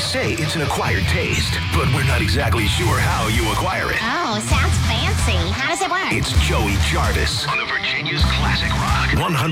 say it's an acquired taste, but we're not exactly sure how you acquire it. Oh, sounds fancy. How does it work? It's Joey Jarvis on the Virginia's Classic Rock 100.